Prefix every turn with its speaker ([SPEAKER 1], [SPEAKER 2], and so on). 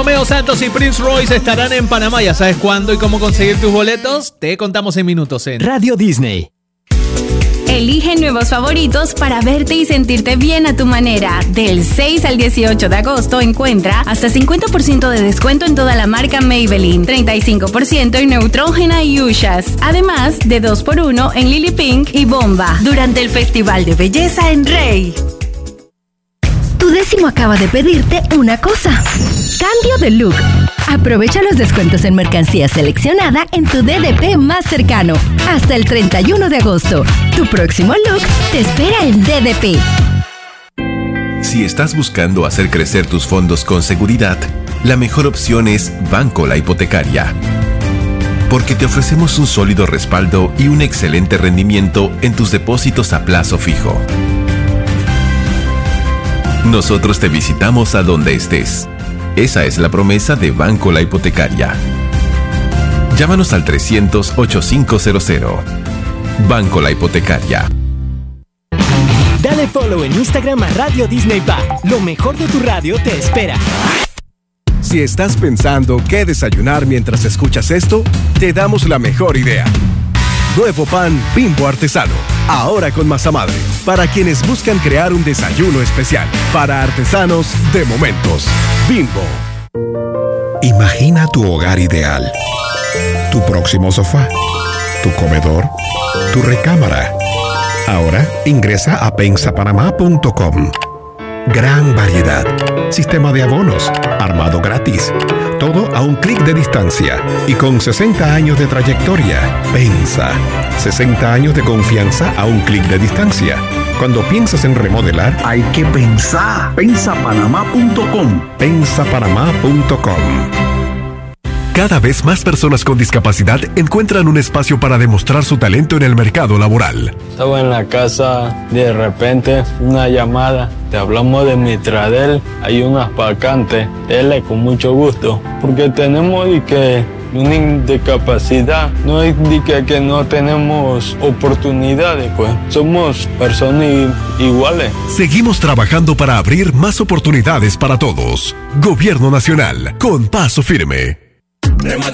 [SPEAKER 1] Romeo Santos y Prince Royce estarán en Panamá. ¿Ya sabes cuándo y cómo conseguir tus boletos? Te contamos en minutos en
[SPEAKER 2] Radio Disney.
[SPEAKER 3] Elige nuevos favoritos para verte y sentirte bien a tu manera. Del 6 al 18 de agosto encuentra hasta 50% de descuento en toda la marca Maybelline, 35% en Neutrogena y Ushas. Además de 2x1 en Lily Pink y Bomba durante el Festival de Belleza en Rey.
[SPEAKER 4] Tu décimo acaba de pedirte una cosa. Cambio de look. Aprovecha los descuentos en mercancía seleccionada en tu DDP más cercano. Hasta el 31 de agosto. Tu próximo look te espera en DDP.
[SPEAKER 5] Si estás buscando hacer crecer tus fondos con seguridad, la mejor opción es Banco La Hipotecaria. Porque te ofrecemos un sólido respaldo y un excelente rendimiento en tus depósitos a plazo fijo. Nosotros te visitamos a donde estés. Esa es la promesa de Banco La Hipotecaria. Llámanos al 300-8500. Banco La Hipotecaria.
[SPEAKER 2] Dale follow en Instagram a Radio Disney Pa. Lo mejor de tu radio te espera.
[SPEAKER 6] Si estás pensando qué desayunar mientras escuchas esto, te damos la mejor idea. Nuevo pan Bimbo artesano, ahora con masa madre, para quienes buscan crear un desayuno especial. Para artesanos de momentos, Bimbo.
[SPEAKER 7] Imagina tu hogar ideal. Tu próximo sofá, tu comedor, tu recámara. Ahora ingresa a pensapanamá.com. Gran variedad, sistema de abonos, armado gratis, todo a un clic de distancia y con 60 años de trayectoria. Pensa, 60 años de confianza a un clic de distancia. Cuando piensas en remodelar,
[SPEAKER 8] hay que pensar. Pensapanamá.com.
[SPEAKER 7] Pensapanamá.com.
[SPEAKER 6] Cada vez más personas con discapacidad encuentran un espacio para demostrar su talento en el mercado laboral.
[SPEAKER 9] Estaba en la casa, de repente una llamada, te hablamos de Mitradel, hay unas vacantes, dele con mucho gusto, porque tenemos una discapacidad, no es que no tenemos oportunidades, pues somos personas iguales.
[SPEAKER 6] Seguimos trabajando para abrir más oportunidades para todos. Gobierno Nacional, con paso firme.